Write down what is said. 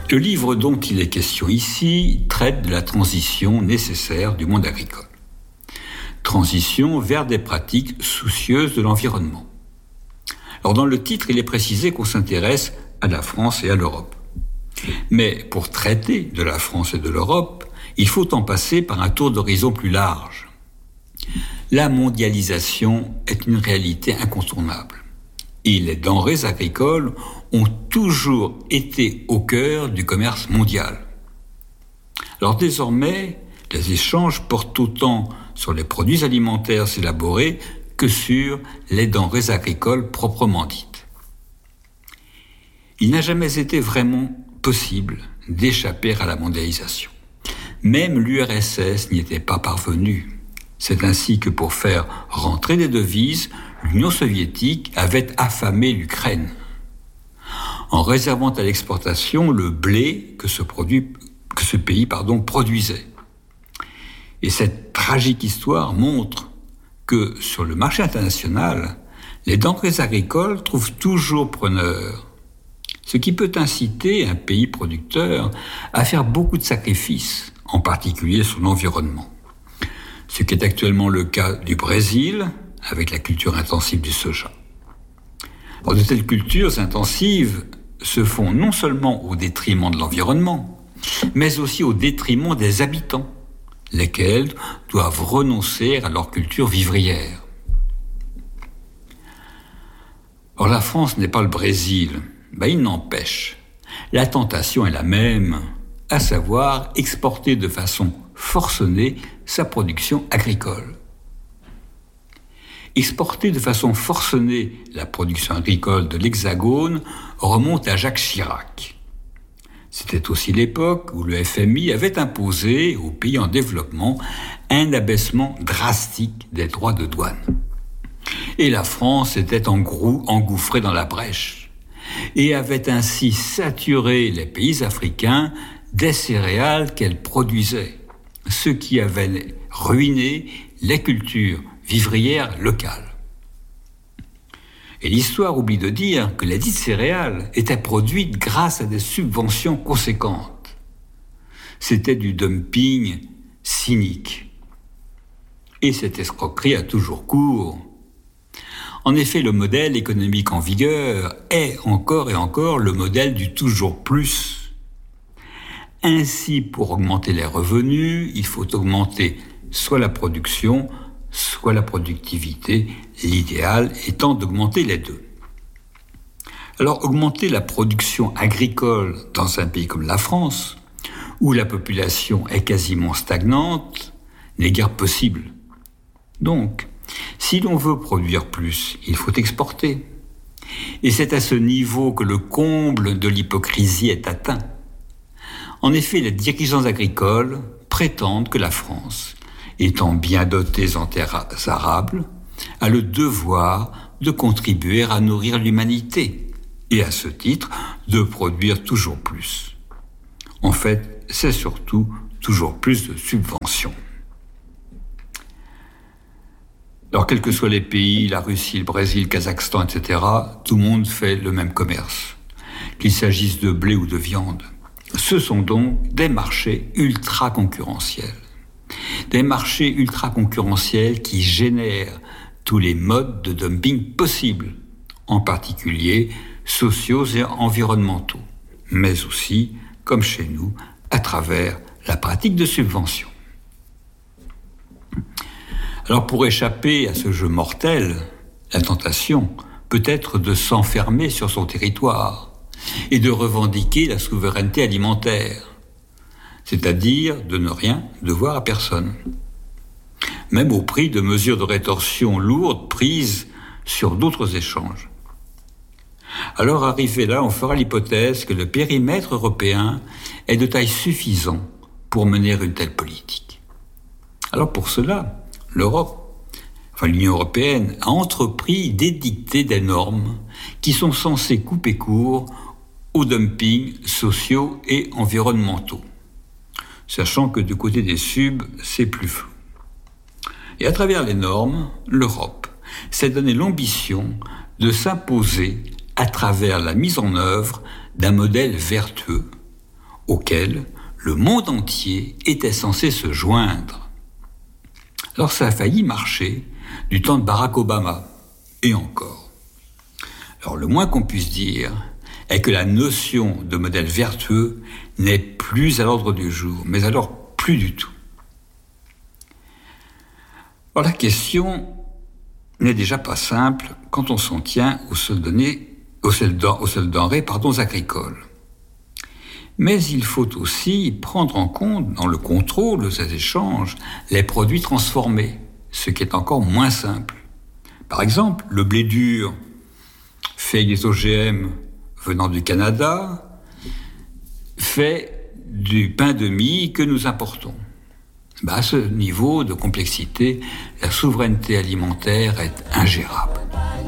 Le livre dont il est question ici traite de la transition nécessaire du monde agricole. Transition vers des pratiques soucieuses de l'environnement. Alors dans le titre, il est précisé qu'on s'intéresse à la France et à l'Europe. Mais pour traiter de la France et de l'Europe, il faut en passer par un tour d'horizon plus large. La mondialisation est une réalité incontournable. Et les denrées agricoles ont toujours été au cœur du commerce mondial. Alors désormais, les échanges portent autant sur les produits alimentaires élaborés que sur les denrées agricoles proprement dites. Il n'a jamais été vraiment possible d'échapper à la mondialisation. Même l'URSS n'y était pas parvenue. C'est ainsi que pour faire rentrer des devises, l'Union soviétique avait affamé l'Ukraine, en réservant à l'exportation le blé que ce pays produisait. Et cette tragique histoire montre que sur le marché international, les denrées agricoles trouvent toujours preneur, ce qui peut inciter un pays producteur à faire beaucoup de sacrifices, en particulier sur l'environnement. Ce qui est actuellement le cas du Brésil, avec la culture intensive du soja. Alors, de telles cultures intensives se font non seulement au détriment de l'environnement, mais aussi au détriment des habitants, lesquels doivent renoncer à leur culture vivrière. Or, la France n'est pas le Brésil. Il n'empêche. La tentation est la même, à savoir exporter de façon forcenée sa production agricole. Exporter de façon forcenée la production agricole de l'Hexagone remonte à Jacques Chirac. C'était aussi l'époque où le FMI avait imposé aux pays en développement un abaissement drastique des droits de douane. Et la France était engouffrée dans la brèche et avait ainsi saturé les pays africains des céréales qu'elle produisait, ce qui avait ruiné les cultures vivrières locales. Et l'histoire oublie de dire que les dites céréales étaient produites grâce à des subventions conséquentes. C'était du dumping cynique. Et cette escroquerie a toujours cours. En effet, le modèle économique en vigueur est encore et encore le modèle du toujours plus. Ainsi, pour augmenter les revenus, il faut augmenter soit la production, soit la productivité, l'idéal étant d'augmenter les deux. Alors, augmenter la production agricole dans un pays comme la France, où la population est quasiment stagnante, n'est guère possible. Donc, si l'on veut produire plus, il faut exporter. Et c'est à ce niveau que le comble de l'hypocrisie est atteint. En effet, les dirigeants agricoles prétendent que la France, étant bien dotée en terres arables, a le devoir de contribuer à nourrir l'humanité et à ce titre de produire toujours plus. En fait, c'est surtout toujours plus de subventions. Alors, quels que soient les pays, la Russie, le Brésil, le Kazakhstan, etc., tout le monde fait le même commerce, qu'il s'agisse de blé ou de viande. Ce sont donc des marchés ultra concurrentiels. Des marchés ultra concurrentiels qui génèrent tous les modes de dumping possibles, en particulier sociaux et environnementaux, mais aussi, comme chez nous, à travers la pratique de subventions. Alors pour échapper à ce jeu mortel, la tentation peut être de s'enfermer sur son territoire et de revendiquer la souveraineté alimentaire, c'est-à-dire de ne rien devoir à personne, même au prix de mesures de rétorsion lourdes prises sur d'autres échanges. Alors arrivé là, on fera l'hypothèse que le périmètre européen est de taille suffisante pour mener une telle politique. Alors pour cela, l'Union européenne a entrepris d'édicter des normes qui sont censées couper court aux dumpings sociaux et environnementaux, sachant que du côté des subs, c'est plus flou. Et à travers les normes, l'Europe s'est donné l'ambition de s'imposer à travers la mise en œuvre d'un modèle vertueux auquel le monde entier était censé se joindre. Alors ça a failli marcher du temps de Barack Obama, et encore. Alors le moins qu'on puisse dire est que la notion de modèle vertueux n'est plus à l'ordre du jour, mais alors plus du tout. Alors la question n'est déjà pas simple quand on s'en tient aux seules denrées agricoles. Mais il faut aussi prendre en compte dans le contrôle de ces échanges les produits transformés, ce qui est encore moins simple. Par exemple, le blé dur fait avec des OGM venant du Canada fait du pain de mie que nous importons. À ce niveau de complexité, la souveraineté alimentaire est ingérable.